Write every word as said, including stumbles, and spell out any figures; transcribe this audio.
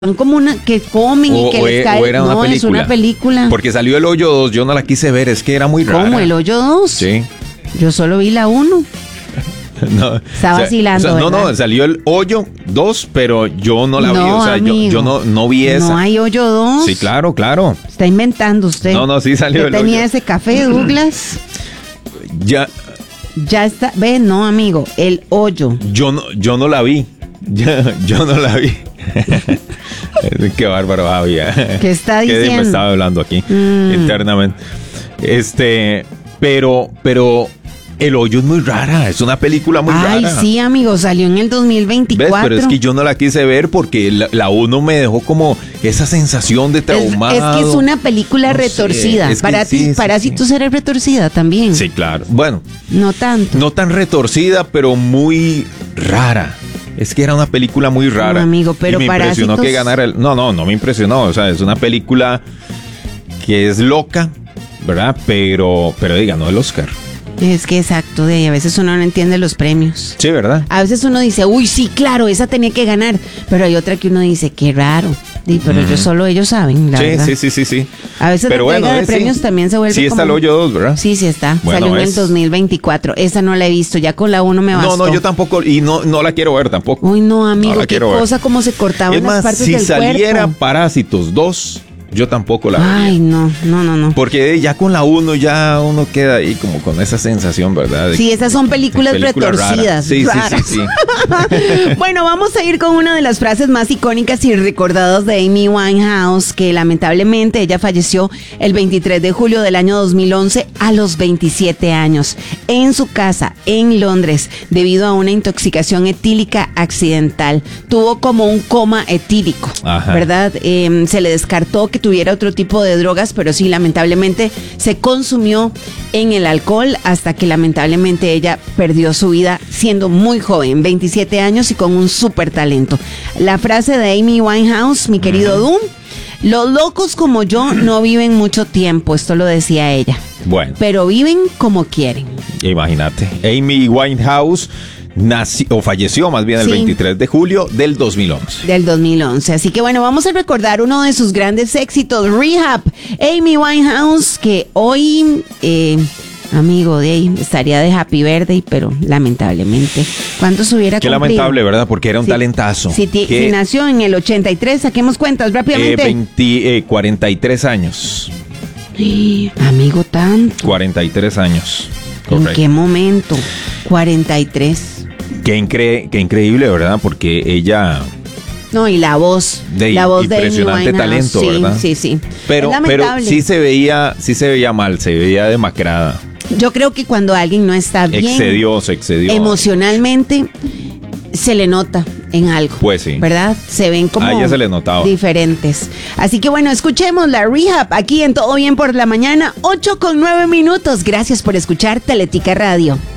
como una que comen o, y que o, les cae. o era una no, película. es una película. Porque salió El Hoyo dos, yo no la quise ver, es que era muy rara. ¿Cómo? ¿El Hoyo dos? Sí. Yo solo vi la uno. No, Está o sea, vacilando, o sea, no, ¿verdad? no, salió El Hoyo dos, pero yo no la no, vi, o sea, yo, yo no, no vi esa. No hay Hoyo dos. Sí, claro, claro. Está inventando usted. No, no, sí salió ¿Qué El tenía Hoyo. ese café, Douglas? Ya, Ya está. Ve, no, amigo, El Hoyo. yo no, yo no la vi. Ya, yo no la vi. Qué bárbaro, Javier. ¿Qué está ¿Qué diciendo? me estaba hablando aquí Mm. internamente? Este, pero, pero El Hoyo es muy rara, es una película muy Ay, rara. sí, amigo, salió en el dos mil veinticuatro. ¿Ves? Pero es que yo no la quise ver porque la, la uno me dejó como esa sensación de Es, traumado. es que es una película No sé, retorcida. es que para sí, ti, sí, Parásitos sí. era retorcida también. Sí, claro. Bueno, No tanto. no tan retorcida, pero muy rara. Es que era una película muy rara. No, amigo, pero y me impresionó Parásitos- que ganara el... No, no, no me impresionó. O sea, es una película que es loca, ¿verdad? Pero, pero diga, no el Oscar. Es que exacto, de ahí a veces uno no entiende los premios. Sí, ¿verdad? A veces uno dice, uy, sí, claro, esa tenía que ganar. Pero hay otra que uno dice, qué raro. Sí, pero ellos solo ellos saben, la Sí, verdad. sí, sí, sí, sí. A veces Pero la entrega bueno, de eh, premios sí. también se vuelve Sí está como- El Hoyo dos, ¿verdad? Sí, sí está. Bueno, Salió en el es- dos mil veinticuatro. Esa no la he visto, ya con la uno me bastó. No, no, yo tampoco, y no, no la quiero ver tampoco. Uy, no, amigo, No la qué quiero ver. cosa como se cortaban Es las más, partes si del saliera cuerpo. Parásitos dos, yo tampoco la vería. Ay, no, no, no, no. Porque ya con la uno ya uno queda ahí como con esa sensación, ¿verdad? De- Sí, esas son películas película rara. retorcidas. Sí, sí, raras. sí, sí. Bueno, vamos a ir con una de las frases más icónicas y recordadas de Amy Winehouse, que lamentablemente ella falleció el veintitrés de julio del año dos mil once a los veintisiete años en su casa en Londres debido a una intoxicación etílica accidental. Tuvo como un coma etílico, Ajá. ¿verdad? Eh, se le descartó que tuviera otro tipo de drogas, pero sí, lamentablemente se consumió en el alcohol hasta que lamentablemente ella perdió su vida siendo muy joven, veintisiete años y con un súper talento. La frase de Amy Winehouse, mi querido Doom, los locos como yo no viven mucho tiempo, esto lo decía ella, Bueno, pero viven como quieren. imagínate. Amy Winehouse nació, o falleció más bien el Sí. veintitrés de julio del dos mil once. Del dos mil once. Así que bueno, vamos a recordar uno de sus grandes éxitos, Rehab, Amy Winehouse, que hoy, eh, amigo de ahí, estaría de Happy Birthday, pero lamentablemente, ¿cuántos hubiera Qué cumplido? lamentable, ¿verdad? Porque era un Sí. talentazo. Si, ti- Que, si nació en el ochenta y tres, saquemos cuentas eh, rápidamente. veinte, eh, cuarenta y tres años. Amigo, tanto. cuarenta y tres años. ¿En Correcto. qué momento? cuarenta y tres. Qué, incre- qué increíble, ¿verdad? Porque ella... No, y la voz. De la voz de Amy impresionante Winehouse. talento, sí, ¿verdad? Sí, sí. Pero, Es pero lamentable. sí se veía, sí se veía mal, se veía demacrada. Yo creo que cuando alguien no está bien Excedió, se excedió. emocionalmente, se le nota en algo. Pues sí. ¿Verdad? Se ven como A ella se le notaba. diferentes. Así que bueno, escuchemos la Rehab aquí en Todo Bien por la Mañana, ocho con nueve minutos. Gracias por escuchar Teletica Radio.